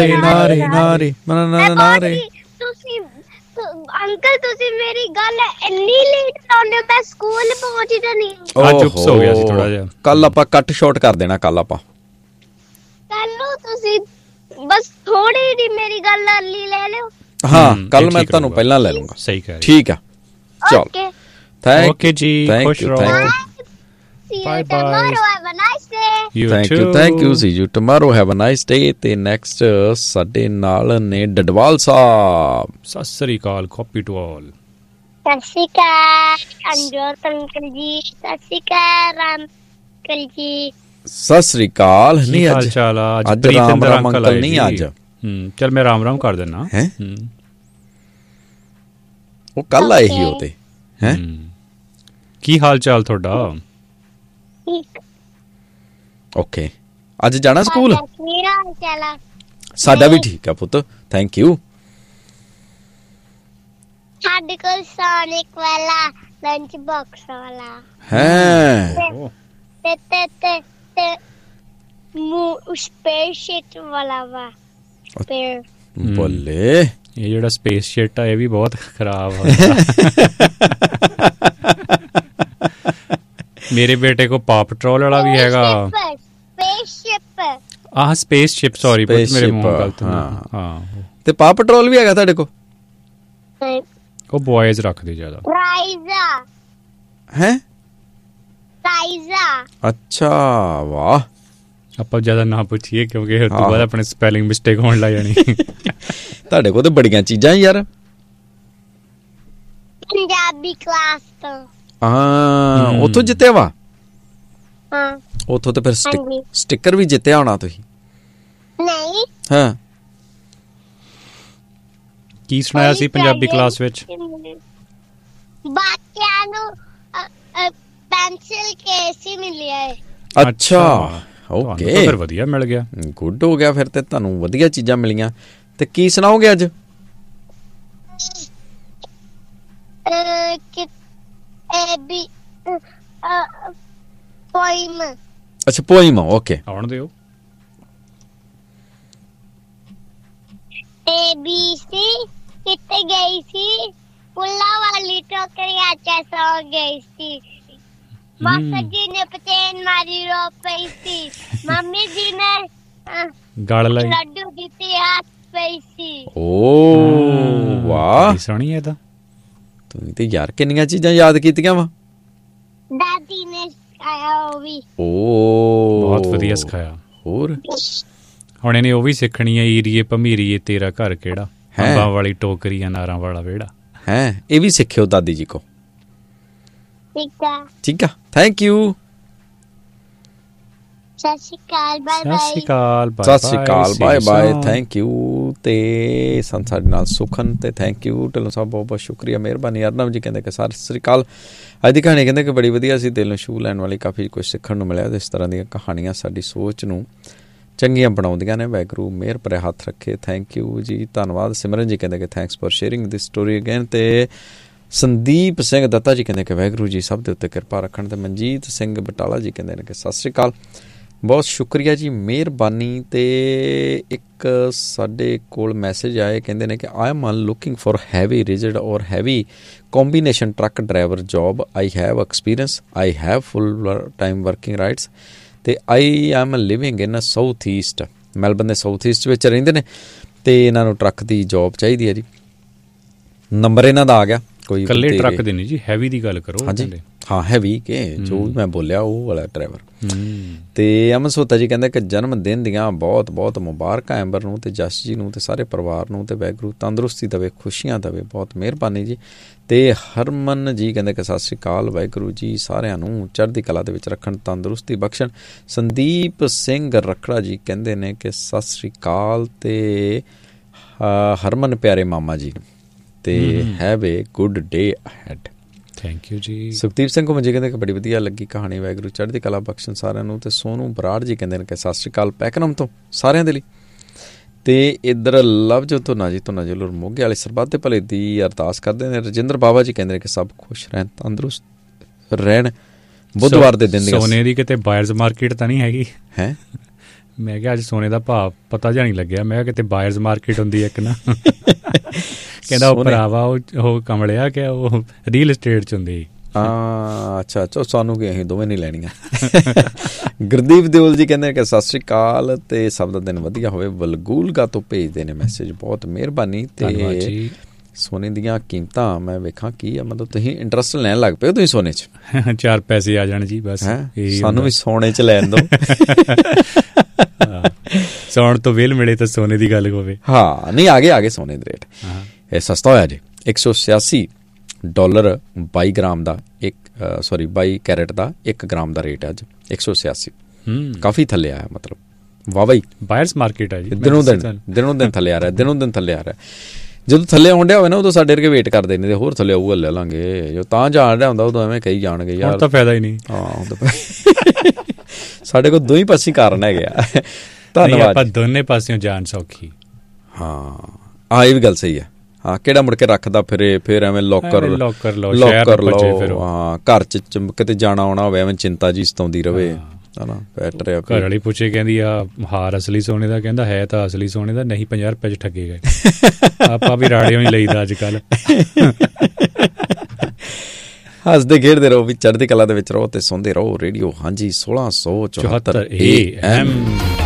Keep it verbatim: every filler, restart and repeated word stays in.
ਨਾਰੇ ਨਾਰੇ ਨਾਰੇ। ਤੁਸੀਂ ਅੰਕਲ ਤੁਸੀਂ ਮੇਰੀ ਗੱਲ ਇੰਨੀ ਲੇਟ ਲਾਉਂਦੇ ਹੋ, ਮੈਂ ਸਕੂਲ ਪਹੁੰਚਦਾ ਨਹੀਂ। ਅੱਜ ਉਪਸ ਹੋ ਗਿਆ ਸੀ ਥੋੜਾ ਜਿਹਾ। ਕੱਲ ਆਪਾਂ ਕੱਟ ਸ਼ਾਰਟ ਕਰ ਦੇਣਾ। ਕੱਲ ਆਪਾਂ ਕੱਲ ਨੂੰ ਤੁਸੀਂ ਬਸ ਥੋੜੀ ਜਿਹੀ ਮੇਰੀ ਗੱਲ ਅਰਲੀ ਲੈ ਲਿਓ। ਹਾਂ ਕੱਲ ਮੈਂ ਤੁਹਾਨੂੰ ਪਹਿਲਾਂ ਲੈ ਲੂੰਗਾ। ਸਹੀ ਕਹਿ ਰਹੇ। ਠੀਕ ਆ ਚਲ ਥੈਂਕ ਓਕੇ ਜੀ, ਖੁਸ਼ ਰਹੋ। See you tomorrow. Have a nice day. You thank too. You thank you. C you tomorrow. Have a nice day. ਤੇ ਨੈਕਸਟ ਸਾਡੇ ਨਾਲ ਨੇ ਡਡਵਾਲ ਸਾਹਿਬ। ਸਤਿ ਸ੍ਰੀ ਅਕਾਲ। Copy to all. ਸਤਿ ਸ਼੍ਰੀ ਅਕਾਲ ਅਨਜੋਤ ਅੰਕਲ ਜੀ। ਸਤਿ ਸ਼੍ਰੀ ਅਕਾਲ ਰਾਮ ਅੰਕਲ ਜੀ। ਸਤਿ ਸ੍ਰੀ ਅਕਾਲ। ਨਹੀਂ ਹਾਲ ਅੱਜ ਚਾਲ ਆ? ਅੱਜ ਰਾਮ ਰਾਮ ਅੰਕਲ ਨਹੀਂ ਅੱਜ। ਹੂੰ ਚਲ ਮੈਂ ਰਾਮ ਰਾਮ ਕਰ ਦਿੰਦਾ। ਹੈ ਉਹ ਕੱਲ ਆਏ ਸੀ ਉਹ ਤੇ। ਹੈ ਕੀ ਹਾਲ ਚਾਲ ਤੁਹਾਡਾ? ਠੀਕ। ਓਕੇ ਅੱਜ ਜਾਣਾ ਸਕੂਲ? ਮੇਰਾ ਹਾਲ ਚਾਲ ਆ? ਸਾਡਾ ਵੀ ਠੀਕ ਆ ਪੁੱਤ। Thank you. ਸਾਡੇ ਕੋਲ ਸੋਨਿਕ ਵਾਲਾ ਲੰਚ ਬਾਕਸ ਵਾਲਾ ਹੈ। ਤੇ ਤੇ ਤੇ ਤੇ ਮੂ ਸਪੇਸਸ਼ਿਪ ਵਾਲਾ ਵਾ। ਫਿਰ ਬੱਲੇ ਇਹ ਜਿਹੜਾ ਸਪੇਸ ਸ਼ਿਟ ਆ ਇਹ ਵੀ ਬਹੁਤ ਖਰਾਬ ਆ। ਮੇਰੇ ਬੇਟੇ ਕੋ ਪਾ ਪੈਟਰੋਲ ਵਾਲਾ ਵੀ ਹੈਗਾ। ਸਪੇਸਸ਼ਿਪ ਆਹ ਸਪੇਸ ਸ਼ਿਪ ਸੌਰੀ ਮੇਰੇ ਮੂੰਹ ਗਲਤ। ਹਾਂ ਤੇ ਪਾ ਪੈਟਰੋਲ ਵੀ ਹੈਗਾ ਤੁਹਾਡੇ ਕੋ? ਉਹ ਬॉयਜ਼ ਰੱਖਦੇ ਜ਼ਿਆਦਾ। ਰਾਈਜ਼ਾ ਹੈ ਰਾਈਜ਼ਾ। ਅੱਛਾ ਵਾਹ। ਆਪਾਂ ਜ਼ਿਆਦਾ ਨਾ ਪੁੱਛੀਏ ਕਿਉਂਕਿ ਫਿਰ ਤੋਂ ਬਾਅਦ ਆਪਣੇ ਸਪੈਲਿੰਗ ਮਿਸਟੇਕ ਹੋਣ ਲੱਗ ਜਾਣੀ। ਤੁਹਾਡੇ ਕੋਲ ਤੇ ਬੜੀਆਂ ਚੀਜ਼ਾਂ ਯਾਰ। ਪੰਜਾਬੀ ਕਲਾਸ ਤੋਂ। ਹਾਂ ਉੱਥੋਂ ਜਿੱਤਿਆ ਵਾ? ਹਾਂ ਉੱਥੋਂ ਤੇ ਫਿਰ ਸਟਿੱਕਰ ਵੀ ਜਿੱਤਿਆ ਹੋਣਾ ਤੁਸੀਂ? ਨਹੀਂ। ਹਾਂ ਕੀ ਸੁਣਾਇਆ ਸੀ ਪੰਜਾਬੀ ਕਲਾਸ ਵਿੱਚ? ਬਾਕਿਆਂ ਨੂੰ ਪੈਨਸਿਲ ਕੇਸ ਹੀ ਮਿਲਿਆ ਹੈ। ਅੱਛਾ ਓਕੇ ਫਿਰ ਵਧੀਆ ਮਿਲ ਗਿਆ। ਗੁੱਡ ਹੋ ਗਿਆ ਫਿਰ ਤੇ ਤੁਹਾਨੂੰ ਵਧੀਆ ਚੀਜ਼ਾਂ ਮਿਲੀਆਂ। ਤੇ ਕੀ ਸੁਣਾਓਗੇ ਅੱਜ? ਪੋਇਮ। ਅੱਛਾ ਪੋਇਮ ਓਕੇ ਆਉਣ ਦਿਓ। ਏ ਬੀ ਸੀ ਕਿੱਥੇ ਗਈ ਸੀ? ਫੁੱਲਾਂ ਵਾਲੀ ਟੋਕਰੀ ਚ ਸੌ ਗਈ ਸੀ। ਮਾਸਟਰ ਜੀ ਨੇ ਪਤੇਨ ਮਾਰੀ ਰੋ ਪਈ ਸੀ। ਮੰਮੀ ਜੀ ਨੇ ਗਲ ਲਈ ਲੱਡੂ ਦਿੱਤੇ ਹੱਥ ਪਈ ਸੀ। ਓ ਵਾਹ ਸੋਹਣੀ ਹੈ ਤਾਂ। ਤੁਸੀਂ ਤੇ ਯਾਰ ਕਿੰਨੀਆਂ ਚੀਜ਼ਾਂ ਯਾਦ ਕੀਤੀਆਂ ਵਾ। ਦਾਦੀ ਨੇ ਸਿਖਾਇਆ ਉਹ ਵੀ। ਓ ਬਹੁਤ ਵਧੀਆ ਸਿਖਾਇਆ। ਹੋਰ ਹੁਣ ਇਹਨੇ ਉਹ ਵੀ ਸਿੱਖਣੀ ਹੈ ਈਰੀਏ ਭਮੀਰੀਏ ਤੇਰਾ ਘਰ ਕਿਹੜਾ, ਅੰਬਾਂ ਵਾਲੀ ਟੋਕਰੀ ਅਨਾਰਾਂ ਵਾਲਾ ਵਿਹੜਾ। ਹੈ ਇਹ ਵੀ ਸਿੱਖਿਓ ਦਾਦੀ ਜੀ ਕੋ। ਠੀਕ ਆ ਠੀਕ ਆ ਥੈਂਕ ਯੂ। ਸਤਿ ਸ਼੍ਰੀ ਅਕਾਲ ਬਾਏ ਬਾਏ। ਸਤਿ ਸ਼੍ਰੀ ਅਕਾਲ ਸਤਿ ਸ਼੍ਰੀ ਅਕਾਲ ਬਾਏ ਬਾਏ ਥੈਂਕ ਯੂ। ਤੇ ਸਨ ਸਾਡੇ ਨਾਲ ਸੁਖਨ ਤੇ ਥੈਂਕ ਯੂ ਢਿੱਲੋਂ ਸਾਹਿਬ ਬਹੁਤ ਬਹੁਤ ਸ਼ੁਕਰੀਆ ਮਿਹਰਬਾਨੀ। ਅਰਨਵ ਜੀ ਕਹਿੰਦੇ ਕਿ ਸਤਿ ਸ਼੍ਰੀ ਅਕਾਲ। ਅੱਜ ਦੀ ਕਹਾਣੀ ਕਹਿੰਦੇ ਕਿ ਬੜੀ ਵਧੀਆ ਸੀ, ਦਿਲ ਨੂੰ ਛੂਹ ਲੈਣ ਵਾਲੀ, ਕਾਫੀ ਕੁਛ ਸਿੱਖਣ ਨੂੰ ਮਿਲਿਆ। ਇਸ ਤਰ੍ਹਾਂ ਦੀਆਂ ਕਹਾਣੀਆਂ ਸਾਡੀ ਸੋਚ ਨੂੰ ਚੰਗੀਆਂ ਬਣਾਉਂਦੀਆਂ ਨੇ। ਵਾਹਿਗੁਰੂ ਮਿਹਰ ਭਰੇ ਹੱਥ ਰੱਖੇ। ਥੈਂਕ ਯੂ ਜੀ ਧੰਨਵਾਦ। ਸਿਮਰਨ ਜੀ ਕਹਿੰਦੇ ਕਿ thanks for sharing this story again. ਤੇ ਸੰਦੀਪ ਸਿੰਘ ਦੱਤਾ ਜੀ ਕਹਿੰਦੇ ਕਿ ਵਾਹਿਗੁਰੂ ਜੀ ਸਭ ਦੇ ਉੱਤੇ ਕਿਰਪਾ ਰੱਖਣ। ਤੇ ਮਨਜੀਤ ਸਿੰਘ ਬਟਾਲਾ ਜੀ ਕਹਿੰਦੇ ਨੇ ਕਿ ਸਤਿ ਸ਼੍ਰੀ ਅਕਾਲ ਬਹੁਤ ਸ਼ੁਕਰੀਆ ਜੀ ਮਿਹਰਬਾਨੀ। ਤੇ ਇੱਕ ਸਾਡੇ ਕੋਲ ਮੈਸੇਜ ਆਏ ਕਹਿੰਦੇ ਨੇ ਕਿ I am looking for heavy rigid ਔਰ heavy combination truck driver job. I have experience. I have full time working rights. ਤੇ I am living in south East. Melbourne ਦੇ ਸਾਊਥ ਈਸਟ ਵਿੱਚ ਰਹਿੰਦੇ ਨੇ ਤੇ ਇਹਨਾਂ ਨੂੰ ਟਰੱਕ ਦੀ ਜੋਬ ਚਾਹੀਦੀ ਹੈ ਜੀ। ਨੰਬਰ ਇਹਨਾਂ ਦਾ ਆ ਗਿਆ। ਕੋਈ ਇਕੱਲੇ ਟਰੱਕ ਦੇ ਨਹੀਂ ਜੀ, ਹੈਵੀ ਦੀ ਗੱਲ ਕਰੋ। ਹਾਂਜੀ ਹਾਂ ਹੈਵੀ ਕਿ ਜੋ ਵੀ ਮੈਂ ਬੋਲਿਆ ਉਹ ਵਾਲਾ ਡਰਾਈਵਰ। ਤੇ ਅਮਨ ਸੋਤਾ ਜੀ ਕਹਿੰਦੇ ਕਿ ਜਨਮ ਦਿਨ ਦੀਆਂ ਬਹੁਤ ਬਹੁਤ ਮੁਬਾਰਕਾਂ ਐਂਬਰ ਨੂੰ ਤੇ ਜਸ ਜੀ ਨੂੰ ਤੇ ਸਾਰੇ ਪਰਿਵਾਰ ਨੂੰ। ਤੇ ਵਾਹਿਗੁਰੂ ਤੰਦਰੁਸਤੀ ਦੇਵੇ, ਖੁਸ਼ੀਆਂ ਦੇਵੇ। ਬਹੁਤ ਮਿਹਰਬਾਨੀ ਜੀ। ਤੇ ਹਰਮਨ ਜੀ ਕਹਿੰਦੇ ਕਿ ਸਤਿ ਸ਼੍ਰੀ ਅਕਾਲ ਵਾਹਿਗੁਰੂ ਜੀ ਸਾਰਿਆਂ ਨੂੰ ਚੜ੍ਹਦੀ ਕਲਾ ਦੇ ਵਿੱਚ ਰੱਖਣ, ਤੰਦਰੁਸਤੀ ਬਖਸ਼ਣ। ਸੰਦੀਪ ਸਿੰਘ ਰਖੜਾ ਜੀ ਕਹਿੰਦੇ ਨੇ ਕਿ ਸਤਿ ਸ਼੍ਰੀ ਅਕਾਲ ਤੇ ਹਰਮਨ ਪਿਆਰੇ ਮਾਮਾ ਜੀ ਨੂੰ ਤੇ have A good day ahead. Thank you ਜੀ। ਸੁਖਦੀਪ ਸਿੰਘ ਘੁੰਮਣ ਜੀ ਕਹਿੰਦੇ ਕਿ ਬੜੀ ਵਧੀਆ ਲੱਗੀ ਕਹਾਣੀ। ਵਾਹਿਗੁਰੂ ਚੜ੍ਹਦੀ ਕਲਾ ਬਖਸ਼ਣ ਸਾਰਿਆਂ ਨੂੰ। ਤੇ ਸੋਨੂ ਬਰਾੜ ਜੀ ਕਹਿੰਦੇ ਨੇ ਕਿ ਸਤਿ ਸ਼੍ਰੀ ਅਕਾਲ ਪੈਕਨਮ ਤੋਂ ਸਾਰਿਆਂ ਦੇ ਲਈ। ਤੇ ਇੱਧਰ ਲਵਜੋਤ ਧੁਨਾ ਜੀ ਧੁਨਾ ਜੀ ਲੋਰ ਮੋਗੇ ਵਾਲੇ ਸਰਬੱਤ ਦੇ ਭਲੇ ਦੀ ਅਰਦਾਸ ਕਰਦੇ ਨੇ। ਰਜਿੰਦਰ ਬਾਬਾ ਜੀ ਕਹਿੰਦੇ ਨੇ ਕਿ ਸਭ ਖੁਸ਼ ਰਹਿਣ, ਤੰਦਰੁਸਤ ਰਹਿਣ। ਬੁੱਧਵਾਰ ਦੇ ਦਿਨ ਸੋਨੇ ਦੀ ਕਿਤੇ ਬਾਇਰਸ ਮਾਰਕੀਟ ਤਾਂ ਨਹੀਂ ਹੈਗੀ? ਹੈ ਮੈਂ ਕਿਹਾ ਅੱਜ ਸੋਨੇ ਦਾ ਭਾਅ ਪਤਾ ਜਾਂ ਨਹੀਂ ਲੱਗਿਆ। ਮੈਂ ਕਿਹਾ ਕਿਤੇ ਬਾਇਰਸ ਮਾਰਕੀਟ ਹੁੰਦੀ ਇੱਕ ਨਾ। ਕਹਿੰਦਾ ਉਹ ਭਰਾਵਾ ਉਹ ਉਹ ਕਮਲਿਆ ਕਿ ਉਹ ਰੀਅਲ estate 'ਚ ਹੁੰਦੀ। ਹਾਂ ਅੱਛਾ ਅੱਛਾ, ਸਾਨੂੰ ਕੀ ਅਸੀਂ ਦੋਵੇਂ ਨਹੀਂ ਲੈਣੀਆਂ। ਗੁਰਦੀਪ ਦਿਓਲ ਜੀ ਕਹਿੰਦੇ ਕਿ ਸਤਿ ਸ਼੍ਰੀ ਅਕਾਲ ਤੇ ਸਭ ਦਾ ਦਿਨ ਵਧੀਆ ਹੋਵੇ। ਵਲਗੂਲਗਾ ਤੋਂ ਭੇਜਦੇ ਨੇ ਮੈਸੇਜ, ਬਹੁਤ ਮਿਹਰਬਾਨੀ। ਤੇ ਸੋਨੇ ਦੀਆਂ ਕੀਮਤਾਂ ਮੈਂ ਵੇਖਾਂ ਕੀ ਆ, ਮਤਲਬ ਤੁਸੀਂ ਇੰਟਰਸਟ ਲੈਣ ਲੱਗ ਪਏ ਹੋ ਤੁਸੀਂ ਸੋਨੇ 'ਚ? ਚਾਰ ਪੈਸੇ ਆ ਜਾਣ ਜੀ ਬਸ। ਸਾਨੂੰ ਵੀ ਸੋਨੇ 'ਚ ਲੈਣ ਦਿਓ। ਸੌਣ ਤੋਂ ਵੇਲ ਮਿਲੇ ਤਾਂ ਸੋਨੇ ਦੀ ਗੱਲ ਹੋਵੇ। ਹਾਂ ਨਹੀਂ, ਆ ਗਏ ਆ ਗਏ ਸੋਨੇ ਦੇ ਰੇਟ। ਇਹ ਸਸਤਾ ਹੋਇਆ ਜੀ, ਇੱਕ ਸੌ ਛਿਆਸੀ ਡਾਲਰ ਬਾਈ ਗ੍ਰਾਮ ਦਾ ਇੱਕ ਸੋਰੀ ਬਾਈ ਕੈਰਟ ਦਾ ਇੱਕ ਗ੍ਰਾਮ ਦਾ ਰੇਟ ਹੈ ਅੱਜ ਇੱਕ ਸੌ ਛਿਆਸੀ। ਕਾਫੀ ਥੱਲੇ ਆਇਆ, ਮਤਲਬ ਵਾਹ ਬਾਈ ਬਾਇਰਸ ਮਾਰਕੀਟ ਹੈ ਜੀ। ਦਿਨੋਂ ਦਿਨ ਦਿਨੋਂ ਦਿਨ ਥੱਲੇ ਆ ਰਿਹਾ, ਦਿਨੋਂ ਦਿਨ ਥੱਲੇ ਆ ਰਿਹਾ। ਜਦੋਂ ਥੱਲੇ ਆਉਣ ਡਿਆ ਹੋਵੇ ਨਾ ਉਦੋਂ ਸਾਡੇ ਵਰਗੇ ਵੇਟ ਕਰਦੇ ਨੇ, ਹੋਰ ਥੱਲੇ ਆਊਗਾ ਲੈ ਲਾਂਗੇ। ਜੋ ਤਾਂ ਜਾਣ ਡਿਆ ਹੁੰਦਾ ਉਦੋਂ ਐਵੇਂ ਕਹੀ ਜਾਣਗੇ ਯਾਰ ਤਾਂ ਫਾਇਦਾ ਹੀ ਨਹੀਂ। ਹਾਂ ਸਾਡੇ ਕੋਲ ਦੋ ਹੀ ਪਾਸੇ ਕਾਰਨ ਹੈਗੇ ਆ। ਧੰਨਵਾਦ। ਆਪਾਂ ਦੋਨੇ ਪਾਸਿਓਂ ਜਾਣ ਸੌਖੀ। ਹਾਂ ਆਹ ਇਹ ਵੀ ਗੱਲ ਸਹੀ ਹੈ। ਹਾਂ ਕਿਹੜਾ ਮੁੜ ਕੇ ਰੱਖਦਾ ਫਿਰੇ, ਫਿਰ ਐਵੇਂ ਲੋਕਰ ਲੋਕਰ ਲਓ ਲੋਕਰ ਲਓ। ਹਾਂ ਘਰ 'ਚ ਕਿਤੇ ਜਾਣਾ ਆਉਣਾ ਹੋਵੇ ਐਵੇਂ ਚਿੰਤਾ ਜੀ ਸਤਾਉਂਦੀ ਰਵੇ ਹਨਾ। ਬੈਟਰ ਆ। ਘਰ ਵਾਲੀ ਪੁੱਛੇ ਕਹਿੰਦੀ ਆ ਹਾਰ ਅਸਲੀ ਸੋਨੇ ਦਾ, ਕਹਿੰਦਾ ਹੈ ਤਾਂ ਅਸਲੀ ਸੋਨੇ ਦਾ, ਨਹੀਂ ਪੰਜਾਹ ਰੁਪਏ 'ਚ ਠੱਗੇ ਗਏ। ਆਪਾਂ ਵੀ ਰਾੜਿਓਂ ਹੀ ਲਈਦਾ ਅੱਜ ਕੱਲ੍ਹ। ਹੱਸਦੇ ਖੇਡਦੇ ਰਹੋ, ਵੀ ਚੜ੍ਹਦੀ ਕਲਾ ਦੇ ਵਿੱਚ ਰਹੋ ਤੇ ਸੁਣਦੇ ਰਹੋ ਰੇਡੀਓ ਹਾਂਜੀ ਸੋਲਾਂ ਸੌ ਚੁਹੱਤਰ ਏ ਐਮ।